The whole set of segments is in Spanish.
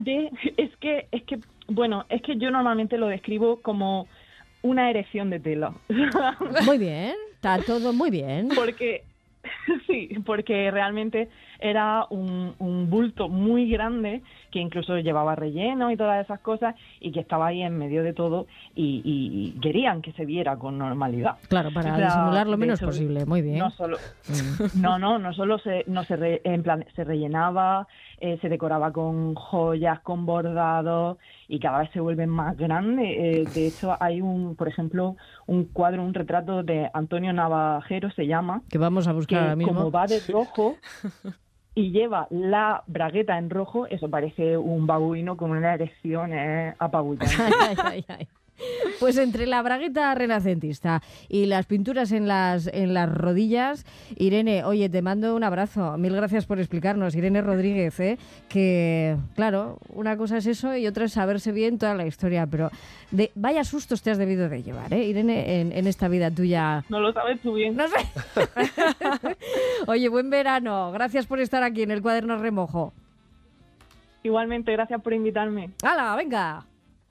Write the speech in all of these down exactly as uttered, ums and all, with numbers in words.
de, es que, es que, bueno, es que yo normalmente lo describo como una erección de tela. Muy bien, está todo muy bien. Porque, sí, porque realmente era un, un bulto muy grande que incluso llevaba relleno y todas esas cosas y que estaba ahí en medio de todo y, y, y querían que se viera con normalidad. Claro, para o sea, disimular lo menos hecho, posible, muy bien. No solo, no, no, no solo se, no se, re, en plan, se rellenaba, eh, se decoraba con joyas, con bordados y cada vez se vuelven más grandes. Eh, de hecho, hay un, por ejemplo, un cuadro, un retrato de Antonio Navajero, se llama. Que vamos a buscar que ahora mismo. Como va de rojo y lleva la bragueta en rojo, eso parece un babuino con una erección eh, apabullante. Ay, ay, ay. Pues entre la bragueta renacentista y las pinturas en las en las rodillas, Irene, oye, te mando un abrazo. Mil gracias por explicarnos, Irene Rodríguez, ¿eh? Que, claro, una cosa es eso y otra es saberse bien toda la historia, pero de vaya sustos te has debido de llevar, ¿eh, Irene, en, en esta vida tuya? No lo sabes tú bien. No sé. Oye, buen verano. Gracias por estar aquí en el Cuaderno Remojo. Igualmente, gracias por invitarme. ¡Hala, venga!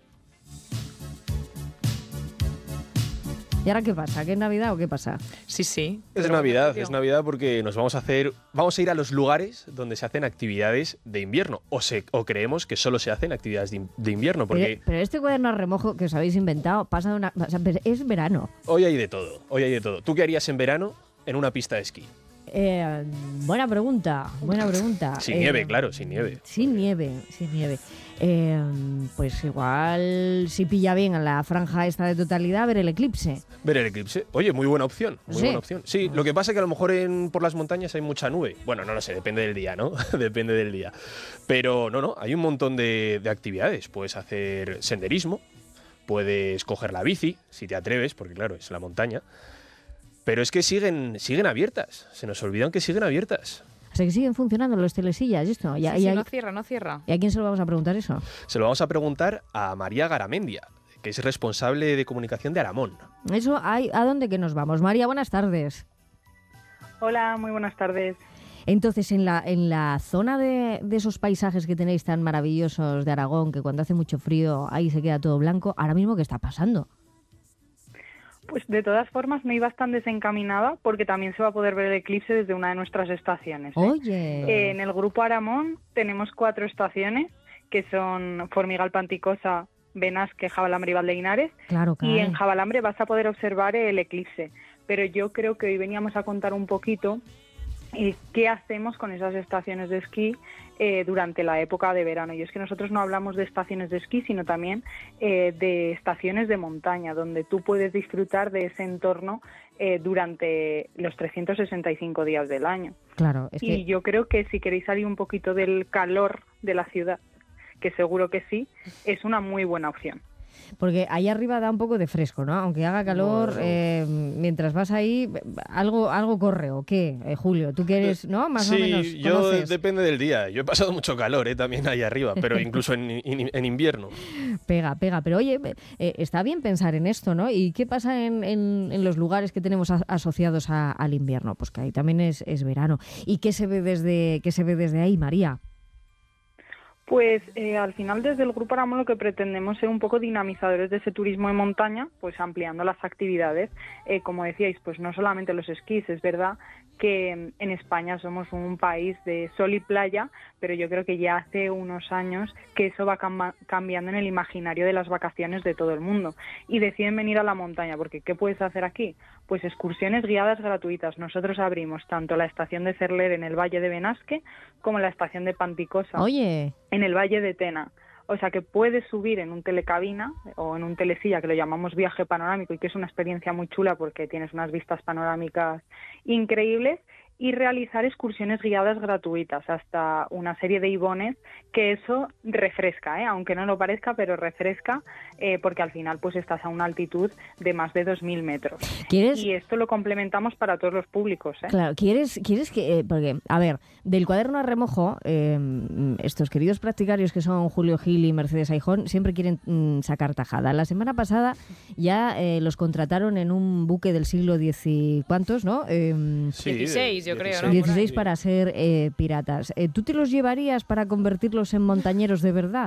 ¿Y ahora qué pasa? ¿Qué es Navidad o qué pasa? Sí, sí. Es Navidad, es Navidad porque nos vamos a hacer, vamos a ir a los lugares donde se hacen actividades de invierno o, se, o creemos que solo se hacen actividades de, de invierno porque Pero, pero este cuaderno a remojo que os habéis inventado pasa de una, o sea, es verano. Hoy hay de todo, hoy hay de todo. ¿Tú qué harías en verano en una pista de esquí? Eh, buena pregunta, buena pregunta. Sin eh, nieve, claro, sin nieve. Sin nieve, sin nieve. Eh, pues igual, si pilla bien a la franja esta de totalidad, ver el eclipse. Ver el eclipse. Oye, muy buena opción, muy Sí. buena opción. Sí, lo que pasa es que a lo mejor en, por las montañas hay mucha nube. Bueno, no lo sé, depende del día, ¿no? Depende del día. Pero no, no, hay un montón de, de actividades. Puedes hacer senderismo, puedes coger la bici, si te atreves, porque claro, es la montaña. Pero es que siguen, siguen abiertas. Se nos olvidan que siguen abiertas. O sea, que siguen funcionando los telesillas y esto. ¿Y, Sí, y sí, a, no cierra, no cierra. ¿Y a quién se lo vamos a preguntar eso? Se lo vamos a preguntar a María Garamendia, que es responsable de comunicación de Aramón. Eso, hay, ¿a dónde que nos vamos? María, buenas tardes. Hola, muy buenas tardes. Entonces, en la, en la zona de, de esos paisajes que tenéis tan maravillosos de Aragón, que cuando hace mucho frío ahí se queda todo blanco, ¿ahora mismo qué está pasando? Pues de todas formas no ibas tan desencaminada porque también se va a poder ver el eclipse desde una de nuestras estaciones. ¿eh? Oye. Eh, en el grupo Aramón tenemos cuatro estaciones que son Formigal, Panticosa, Benasque, Jabalambre y Valdeinares. Claro, Y en Jabalambre vas a poder observar el eclipse. Pero yo creo que hoy veníamos a contar un poquito eh, qué hacemos con esas estaciones de esquí eh, durante la época de verano. Y es que nosotros no hablamos de estaciones de esquí, sino también eh, de estaciones de montaña, donde tú puedes disfrutar de ese entorno eh, durante los trescientos sesenta y cinco días del año. Claro, es y que... yo creo que si queréis salir un poquito del calor de la ciudad, que seguro que sí, es una muy buena opción. Porque ahí arriba da un poco de fresco, ¿no? Aunque haga calor, Bueno. eh, mientras vas ahí, algo algo corre, ¿o qué, eh, Julio? ¿Tú quieres, no? Más sí, o menos yo conoces. depende del día. Yo he pasado mucho calor, ¿eh? También ahí arriba, pero incluso en, en, en invierno. Pega, pega. Pero oye, eh, está bien pensar en esto, ¿no? ¿Y qué pasa en, en, en los lugares que tenemos a, asociados a, al invierno? Pues que ahí también es, es verano. ¿Y qué se ve desde, qué se ve desde ahí, María? Pues eh, al final desde el Grupo Aramón lo que pretendemos es ser un poco dinamizadores de ese turismo de montaña, pues ampliando las actividades. Eh, como decíais, pues no solamente los esquís, es verdad que en España somos un país de sol y playa, pero yo creo que ya hace unos años que eso va cam- cambiando en el imaginario de las vacaciones de todo el mundo y deciden venir a la montaña, porque ¿qué puedes hacer aquí? Pues excursiones guiadas gratuitas. Nosotros abrimos tanto la estación de Cerler en el Valle de Benasque como la estación de Panticosa Oye. en el Valle de Tena. O sea que puedes subir en un telecabina o en un telesilla que lo llamamos viaje panorámico y que es una experiencia muy chula porque tienes unas vistas panorámicas increíbles y realizar excursiones guiadas gratuitas hasta una serie de ibones que eso refresca, ¿eh? Aunque no lo parezca, pero refresca eh, porque al final pues estás a una altitud de más de dos mil metros. ¿Quieres? Y esto lo complementamos para todos los públicos, ¿eh? Claro, ¿quieres, quieres que...? Eh, porque, a ver, del cuaderno a remojo, eh, estos queridos practicarios que son Julio Gil y Mercedes Aijón siempre quieren mm, sacar tajada. La semana pasada ya eh, los contrataron en un buque del siglo diez y cuántos, ¿no? Eh, Sí, dieciséis, yo creo, ¿no? dieciséis para ser eh, piratas. Eh, ¿Tú te los llevarías para convertirlos en montañeros de verdad?